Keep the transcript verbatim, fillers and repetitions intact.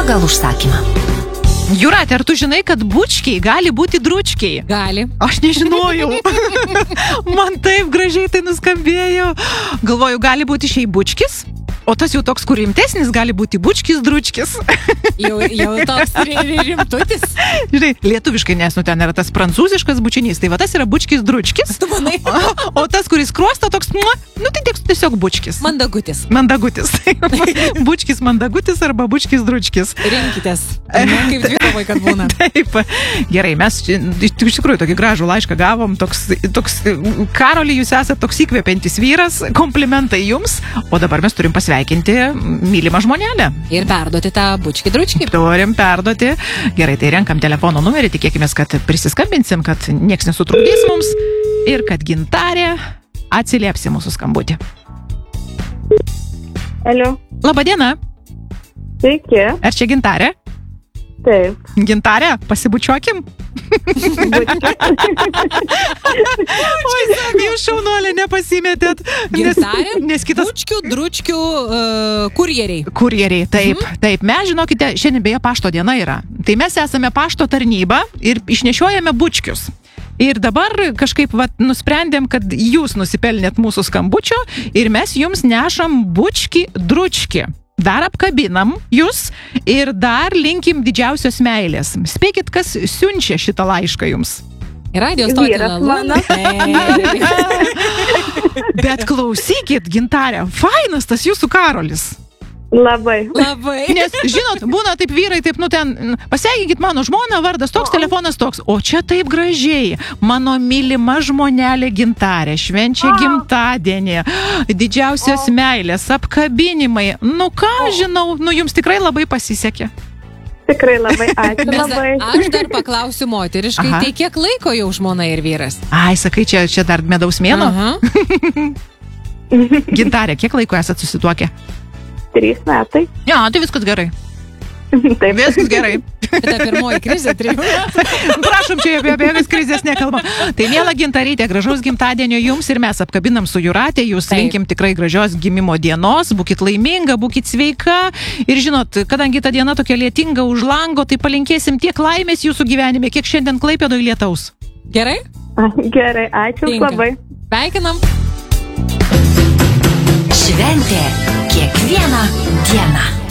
pagal užsakymą. Jūratė, ar tu žinai, kad bučkiai gali būti dručkiai? Gali. Aš nežinojau. Man taip gražiai tai nuskambėjo. Galvoju, gali būti šiai bučkis, o tas jau toks, kur rimtesnis, gali būti bučkis, dručkis. Jau, jau toks rimtutis. Žinai, lietuviškai, nes nu ten yra tas prancūziškas bučinys, tai va tas yra bučkis, dručkis. Tu manai? O, o tas, kuris kruosta, toks, nu tai tiesiog bučkis. Mandagutis. Mandagutis. Bučkis, mandagutis arba bučkis, dručkis. Rinkitės. Ne, kaip dvikovai, kad būna. Taip. Gerai, mes iš tikrųjų tokį gražų laišką gavom. Toks, toks Karoli, jūs esate toks įkvepiantis vyras. Komplimentai jums. O dabar mes turim pasveikinti mylimą žmonelę. Ir perduoti tą bučkį dručkį. Turim perduoti. Gerai, tai renkam telefono numerį. Tikėkime, kad prisiskambinsim, kad nieks nesutrukdys mums. Ir kad Gintarė atsiliepsi mūsų skambutį. Alio. Labadiena. Sveiki. Ar čia Gintarė? Taip. Gintarė, pasibučiuokim. Oi, jūs šaunuolė nepasimetėt. Gintarė, nes, nes kitas... bučkių, dručkių uh, kurjeriai. Kurjeriai, taip, mhm. taip. Mes, žinokite, šiandien beje pašto diena yra. Tai mes esame pašto tarnyba ir išnešiojame bučkius. Ir dabar kažkaip vat, nusprendėm, kad jūs nusipelnėt mūsų skambučio ir mes jums nešam bučkį, dručkį. Dar apkabinam jūs ir dar linkim didžiausios meilės. Spėkit, kas siunčia šitą laišką jums? Radio stotį Lalūną. Bet klausykit, Gintarė, fainas tas jūsų Karolis. Labai. Labai. Nes, žinot, būna taip vyrai, taip, nu ten, pasveikinkit mano žmoną, vardas toks, telefonas toks, o čia taip gražiai. Mano mylima žmonelė Gintarė, švenčia gimtadienį, didžiausios meilės, apkabinimai. Nu ką, žinau, nu jums tikrai labai pasisekė. Tikrai labai, ačiū labai. Aš dar paklausiu moteriškai, Aha. tai kiek laiko jau žmona ir vyras? Ai, sakai, čia, čia dar medaus mėnuo? Aha. Gintarė, kiek laiko esat susituokę? Trys metai. Ja, tai viskas gerai. Taip. Viskas gerai. Ta pirmoji krizė, trijų. Prašom, čia apie jokias krizės nekalbam. Tai miela Gintarytė, gražaus gimtadienio jums ir mes apkabinam su Jūratė, jūs Taip. linkim tikrai gražios gimimo dienos, būkit laiminga, būkit sveika ir žinot, kadangi ta diena tokia lietinga už lango, tai palinkėsim tiek laimės jūsų gyvenime, kiek šiandien Klaipėdoje lietaus. Gerai? Gerai, ačiū Tinka. labai. Sveikinam. Šventė kiekvieną dieną.